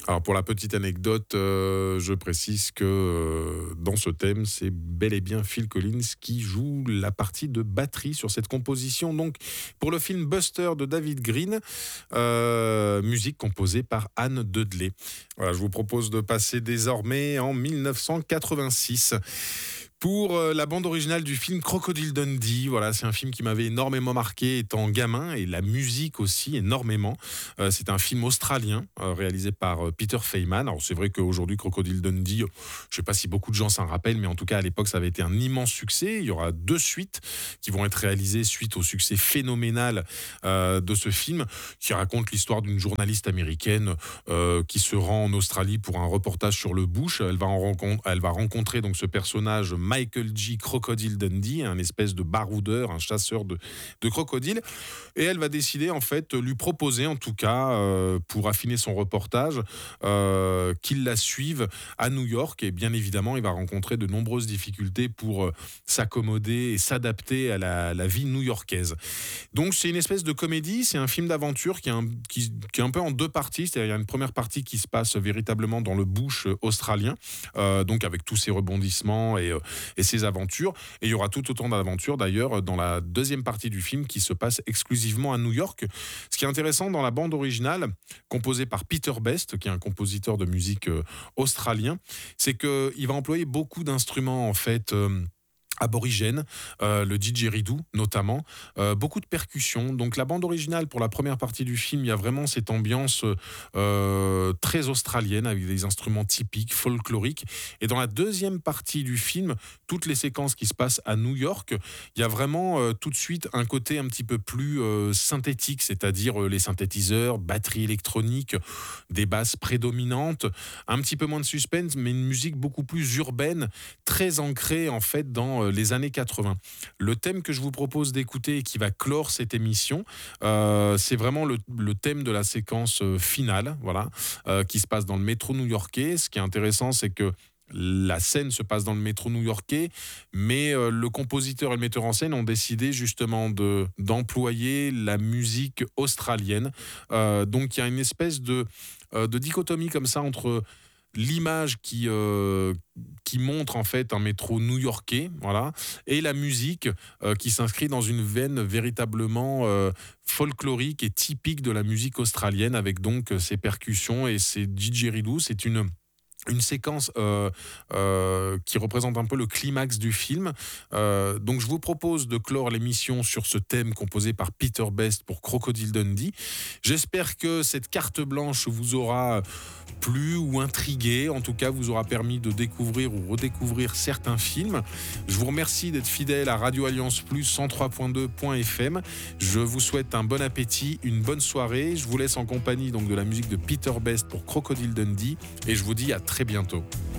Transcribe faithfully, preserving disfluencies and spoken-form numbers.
Alors pour la petite anecdote, euh, je précise que euh, dans ce thème, c'est bel et bien Phil Collins qui joue la partie de batterie sur cette composition. Donc pour le film Buster de David Green, euh, musique composée par Anne Dudley. Voilà, je vous propose de passer désormais en dix-neuf cent quatre-vingt-six. Pour euh, la bande originale du film Crocodile Dundee, voilà, c'est un film qui m'avait énormément marqué étant gamin et la musique aussi énormément. Euh, c'est un film australien euh, réalisé par euh, Peter Feynman. Alors c'est vrai qu'aujourd'hui Crocodile Dundee, euh, je sais pas si beaucoup de gens s'en rappellent, mais en tout cas à l'époque ça avait été un immense succès. Il y aura deux suites qui vont être réalisées suite au succès phénoménal euh, de ce film, qui raconte l'histoire d'une journaliste américaine euh, qui se rend en Australie pour un reportage sur le bush. Elle va en rencontre, elle va rencontrer donc ce personnage Michael G. Crocodile Dundee, un espèce de baroudeur, un chasseur de, de crocodiles. Et elle va décider, en fait, lui proposer, en tout cas, euh, pour affiner son reportage, euh, qu'il la suive à New York. Et bien évidemment, il va rencontrer de nombreuses difficultés pour euh, s'accommoder et s'adapter à la, la vie new-yorkaise. Donc, c'est une espèce de comédie, c'est un film d'aventure qui est un, qui, qui est un peu en deux parties. C'est-à-dire, il y a une première partie qui se passe véritablement dans le bush australien, euh, donc avec tous ses rebondissements et, euh, et ses aventures. Et il y aura tout autant d'aventures d'ailleurs dans la deuxième partie du film qui se passe exclusivement à New York. Ce qui est intéressant dans la bande originale, composée par Peter Best, qui est un compositeur de musique euh, australien, c'est qu'il va employer beaucoup d'instruments en fait. Euh, aborigène, euh, le didgeridoo notamment, euh, beaucoup de percussions. Donc la bande originale pour la première partie du film, il y a vraiment cette ambiance euh, très australienne avec des instruments typiques, folkloriques. Et dans la deuxième partie du film, toutes les séquences qui se passent à New York, il y a vraiment euh, tout de suite un côté un petit peu plus euh, synthétique, c'est-à-dire euh, les synthétiseurs, batterie électronique, des basses prédominantes, un petit peu moins de suspense, mais une musique beaucoup plus urbaine, très ancrée en fait dans les années quatre-vingts. Le thème que je vous propose d'écouter et qui va clore cette émission, euh, c'est vraiment le, le thème de la séquence finale, voilà, euh, qui se passe dans le métro new-yorkais. Ce qui est intéressant, c'est que la scène se passe dans le métro new-yorkais, mais euh, le compositeur et le metteur en scène ont décidé justement de, d'employer la musique australienne. Euh, donc il y a une espèce de, euh, de dichotomie comme ça entre l'image qui, euh, qui montre en fait un métro new-yorkais, voilà, et la musique euh, qui s'inscrit dans une veine véritablement euh, folklorique et typique de la musique australienne, avec donc ces percussions et ces didgeridoo. C'est une une séquence euh, euh, qui représente un peu le climax du film. Euh, donc je vous propose de clore l'émission sur ce thème composé par Peter Best pour Crocodile Dundee. J'espère que cette carte blanche vous aura plu ou intrigué, en tout cas vous aura permis de découvrir ou redécouvrir certains films. Je vous remercie d'être fidèle à Radio Alliance Plus cent trois point deux point F M. Je vous souhaite un bon appétit, une bonne soirée. Je vous laisse en compagnie donc de la musique de Peter Best pour Crocodile Dundee et je vous dis à très bientôt.